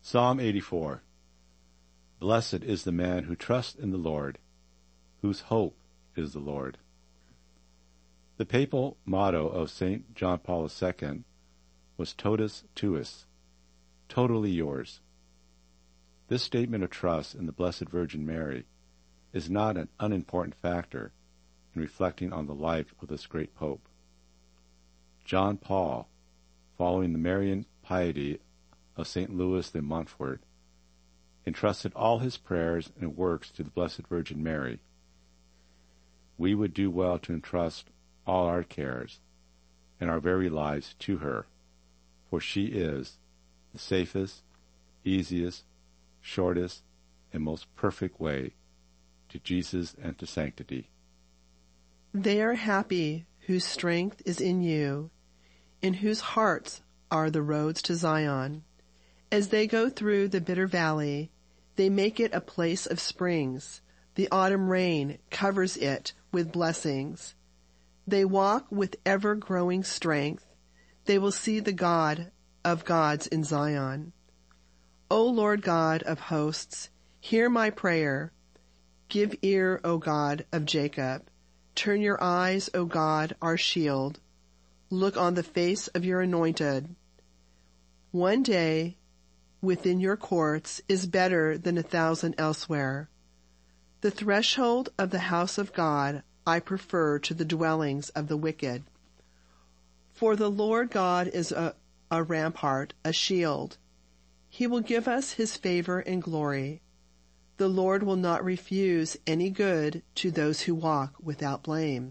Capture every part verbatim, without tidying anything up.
Psalm eighty-four. Blessed is the man who trusts in the Lord, whose hope is the Lord. The papal motto of Saint John Paul the Second was Totus Tuus, totally yours. This statement of trust in the Blessed Virgin Mary is not an unimportant factor in reflecting on the life of this great pope. John Paul, following the Marian piety of Saint Louis de Montfort, entrusted all his prayers and works to the Blessed Virgin Mary. We would do well to entrust all our cares and our very lives to her, for she is the safest, easiest, shortest, and most perfect way to Jesus and to sanctity. They are happy whose strength is in you, in whose hearts are the roads to Zion. As they go through the bitter valley, they make it a place of springs. The autumn rain covers it with blessings. They walk with ever-growing strength. They will see the God of gods in Zion. O Lord God of hosts, hear my prayer. Give ear, O God of Jacob. Turn your eyes, O God, our shield. Look on the face of your anointed. One day within your courts is better than a thousand elsewhere. The threshold of the house of God I prefer to the dwellings of the wicked. For the Lord God is a, a rampart, a shield. He will give us his favor and glory. The Lord will not refuse any good to those who walk without blame.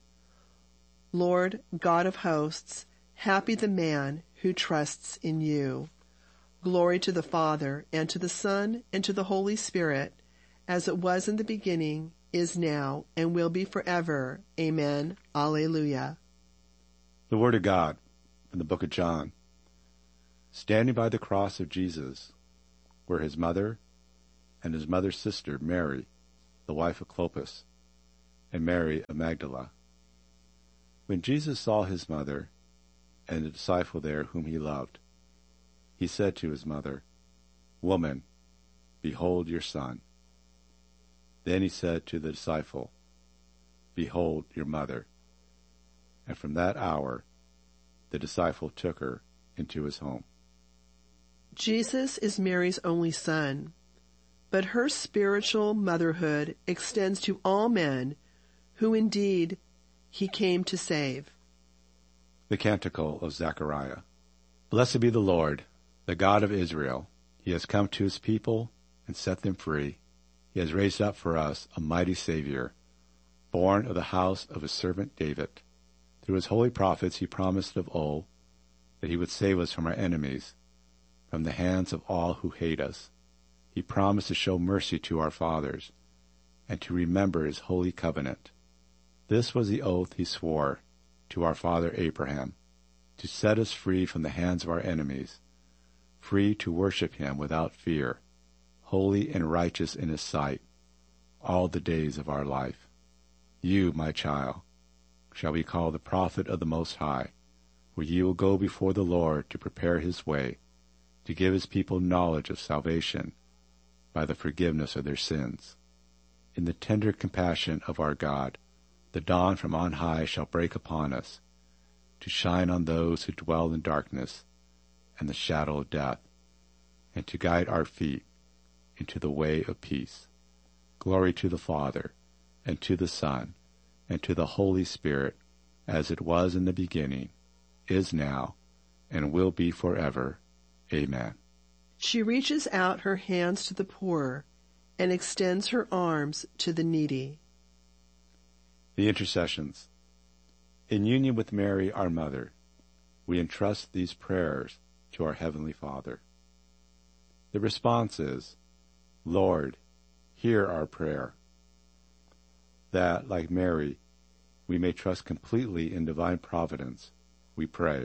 Lord God of hosts, happy the man who trusts in you. Glory to the Father, and to the Son, and to the Holy Spirit, as it was in the beginning, is now, and will be forever. Amen. Alleluia. The Word of God from the book of John. Standing by the cross of Jesus were his mother and his mother's sister, Mary, the wife of Clopas, and Mary of Magdala. When Jesus saw his mother and the disciple there whom he loved, he said to his mother, Woman, behold your son. Then he said to the disciple, Behold your mother. And from that hour the disciple took her into his home. Jesus is Mary's only son, but her spiritual motherhood extends to all men who indeed he came to save. The Canticle of Zechariah. Blessed be the Lord, the God of Israel. He has come to his people and set them free. He has raised up for us a mighty Savior, born of the house of his servant David. Through his holy prophets he promised of old that he would save us from our enemies, from the hands of all who hate us. He promised to show mercy to our fathers, and to remember his holy covenant. This was the oath he swore to our father Abraham, to set us free from the hands of our enemies, free to worship him without fear, holy and righteous in his sight, all the days of our life. You, my child, shall be called the prophet of the Most High, for you will go before the Lord to prepare his way, to give his people knowledge of salvation by the forgiveness of their sins. In the tender compassion of our God, the dawn from on high shall break upon us, to shine on those who dwell in darkness and the shadow of death, and to guide our feet into the way of peace. Glory to the Father, and to the Son, and to the Holy Spirit, as it was in the beginning, is now, and will be forever. Amen. She reaches out her hands to the poor and extends her arms to the needy. The Intercessions. In union with Mary, our Mother, we entrust these prayers to our Heavenly Father. The response is, Lord, hear our prayer. That, like Mary, we may trust completely in divine providence, we pray.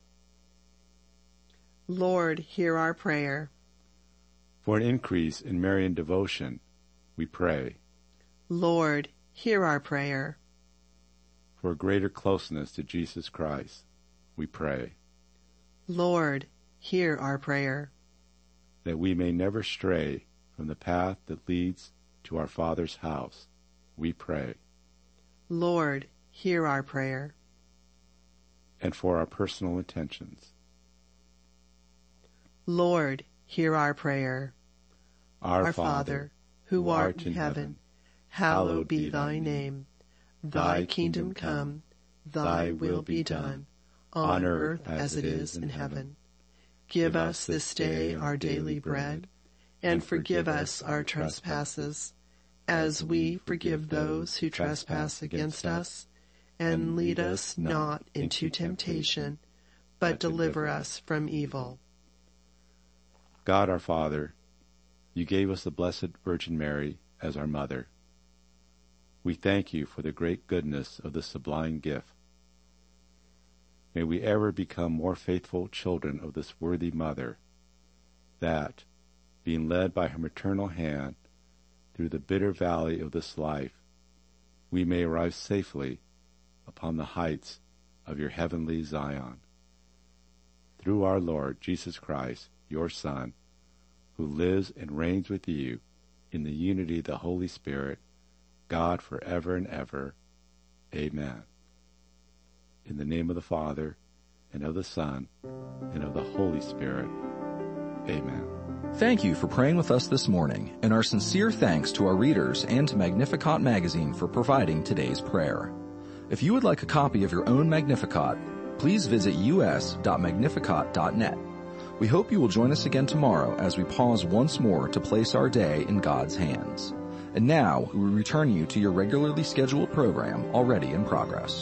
Lord, hear our prayer. For an increase in Marian devotion, we pray. Lord, hear our prayer. For a greater closeness to Jesus Christ, we pray. Lord, hear our prayer. that we may never stray from the path that leads to our Father's house, we pray. Lord, hear our prayer. And for our personal intentions. Lord, hear our prayer. Our, our Father, Father, who art in heaven, hallowed be thy name. Thy kingdom come, thy will be done, on earth as it is in heaven. Give us this day our daily bread, and forgive us our trespasses, as we forgive those who trespass against us. And lead us not into temptation, but deliver us from evil. God our Father, you gave us the Blessed Virgin Mary as our mother. We thank you for the great goodness of this sublime gift. May we ever become more faithful children of this worthy mother, that, being led by her maternal hand through the bitter valley of this life, we may arrive safely upon the heights of your heavenly Zion. Through our Lord Jesus Christ, your Son, who lives and reigns with you in the unity of the Holy Spirit, God forever and ever. Amen. In the name of the Father, and of the Son, and of the Holy Spirit. Amen. Thank you for praying with us this morning, and our sincere thanks to our readers and to Magnificat Magazine for providing today's prayer. If you would like a copy of your own Magnificat, please visit u s dot magnificat dot net. We hope you will join us again tomorrow as we pause once more to place our day in God's hands. And now we return you to your regularly scheduled program already in progress.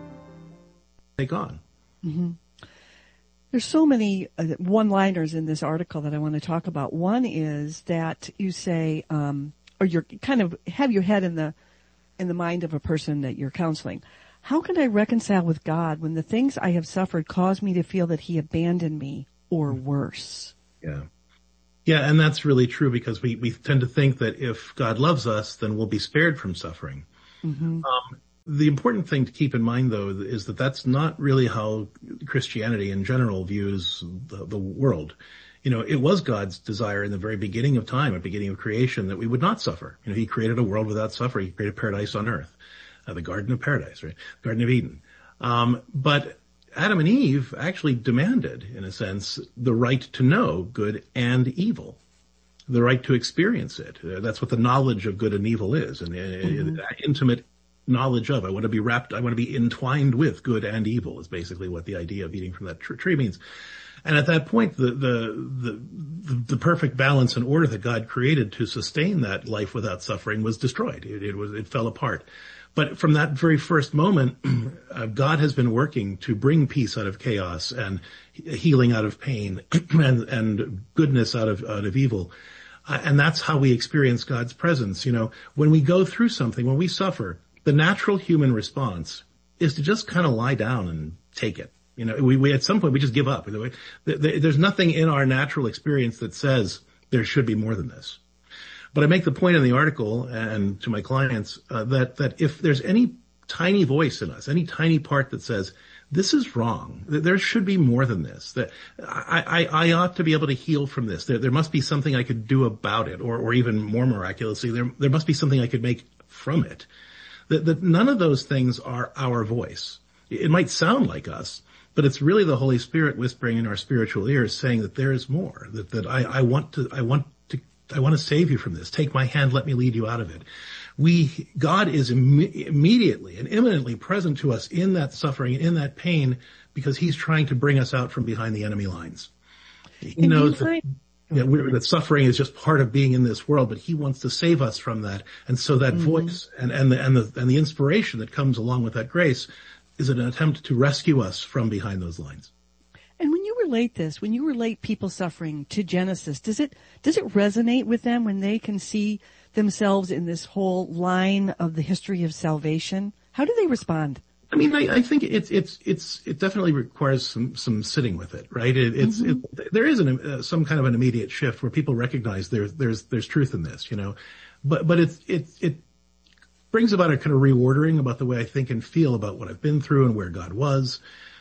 Take on. Mm-hmm. There's so many uh, one-liners in this article that I want to talk about. One is that you say, um, or you're kind of have your head in the in the mind of a person that you're counseling. How can I reconcile with God when the things I have suffered cause me to feel that he abandoned me or worse? Yeah. Yeah, and that's really true because we, we tend to think that if God loves us, then we'll be spared from suffering. Mm-hmm. Um, the important thing to keep in mind, though, is that that's not really how Christianity in general views the, the world. You know, it was God's desire in the very beginning of time, at the beginning of creation, that we would not suffer. You know, he created a world without suffering. He created paradise on earth, uh, the Garden of Paradise, right? Garden of Eden. Um, but Adam and Eve actually demanded, in a sense, the right to know good and evil, the right to experience it. Uh, that's what the knowledge of good and evil is, and uh, mm-hmm. intimate knowledge of. I want to be wrapped, I want to be entwined with good and evil is basically what the idea of eating from that tr- tree means. And at that point, the, the, the, the perfect balance and order that God created to sustain that life without suffering was destroyed. It, it was, it fell apart. But from that very first moment, uh, God has been working to bring peace out of chaos and healing out of pain and, and goodness out of, out of evil. Uh, and that's how we experience God's presence. You know, when we go through something, when we suffer, the natural human response is to just kind of lie down and take it. You know, we, we, at some point, we just give up. There's nothing in our natural experience that says there should be more than this. But I make the point in the article and to my clients, uh, that, that if there's any tiny voice in us, any tiny part that says, this is wrong, that there should be more than this, that I, I, I ought to be able to heal from this. There, there must be something I could do about it, or, or even more miraculously, there, there must be something I could make from it. That, that none of those things are our voice. It might sound like us, but it's really the Holy Spirit whispering in our spiritual ears saying that there is more, that, that I, I want to, I want to, I want to save you from this. Take my hand, let me lead you out of it. We, God is Im- immediately and imminently present to us in that suffering, in that pain, because he's trying to bring us out from behind the enemy lines. He and knows that, find- yeah, we're, that suffering is just part of being in this world, but he wants to save us from that. And so that mm-hmm. voice and, and the, and the, and the inspiration that comes along with that grace is an attempt to rescue us from behind those lines. And when you relate this, when you relate people suffering to Genesis, does it, does it resonate with them when they can see themselves in this whole line of the history of salvation? How do they respond? I mean, I, I think it's, it's, it's, it definitely requires some, some sitting with it, right? It, it's, mm-hmm. it, there is an, uh, some kind of an immediate shift where people recognize there's, there's, there's truth in this, you know, but, but it's, it, it brings about a kind of reordering about the way I think and feel about what I've been through and where God was.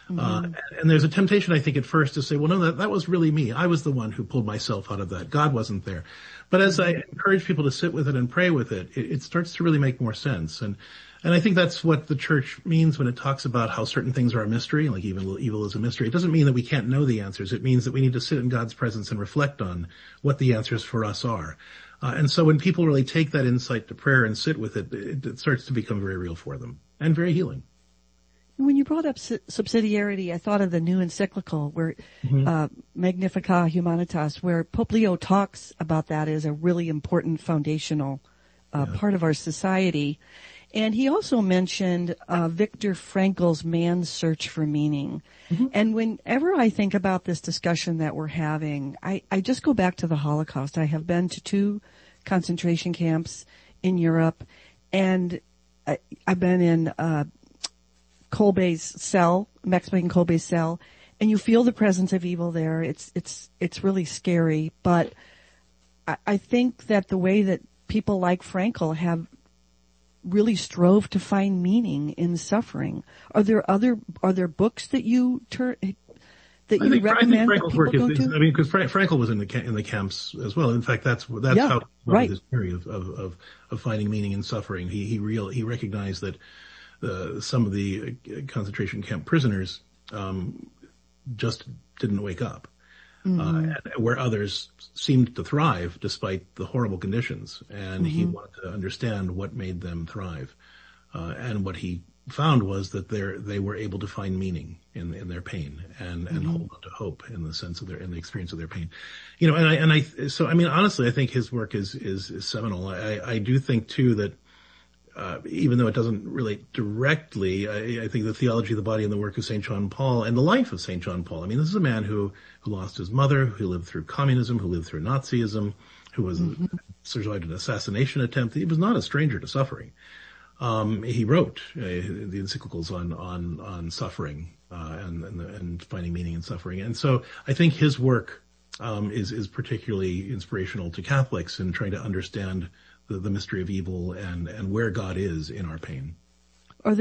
Mm-hmm. Uh, and there's a temptation, I think, at first to say, well, no, that, that was really me. I was the one who pulled myself out of that. God wasn't there. But as I encourage people to sit with it and pray with it, it, it starts to really make more sense. And, and I think that's what the church means when it talks about how certain things are a mystery, like evil, evil is a mystery. It doesn't mean that we can't know the answers. It means that we need to sit in God's presence and reflect on what the answers for us are. Uh, and so when people really take that insight to prayer and sit with it, it, it starts to become very real for them and very healing. When you brought up subsidiarity, I thought of the new encyclical where mm-hmm. uh, Magnificat Humanitas, where Pope Leo talks about that as a really important foundational uh, yeah. part of our society. And he also mentioned uh, Viktor Frankl's Man's Search for Meaning. Mm-hmm. And whenever I think about this discussion that we're having, I, I just go back to the Holocaust. I have been to two concentration camps in Europe, and I, I've been in uh Kolbe's cell, Maximilian Kolbe's cell, and you feel the presence of evil there. It's it's it's really scary, but I, I think that the way that people like Frankl have really strove to find meaning in suffering. Are there other are there books that you turn that you I think, recommend? I think Frankl's work is, is, I mean, because Frank, Frankl was in the in the camps as well. In fact, that's that's yeah, how right. his theory of, of of of finding meaning in suffering. He he real he recognized that. Uh, some of the concentration camp prisoners um, just didn't wake up, mm-hmm. uh, where others seemed to thrive despite the horrible conditions. And mm-hmm. he wanted to understand what made them thrive. Uh, and what he found was that they they were able to find meaning in in their pain and and mm-hmm. hold on to hope in the sense of their in the experience of their pain. You know, and I and I so I mean honestly, I think his work is is, is seminal. I I do think too that. Uh, even though it doesn't relate directly, I, I think the theology of the body and the work of Saint John Paul and the life of Saint John Paul. I mean, this is a man who, who lost his mother, who lived through communism, who lived through Nazism, who was mm-hmm. survived an assassination attempt. He was not a stranger to suffering. Um, he wrote uh, the encyclicals on on on suffering uh, and and, and finding meaning in suffering. And so I think his work um, is is particularly inspirational to Catholics in trying to understand The, the mystery of evil and, and where God is in our pain.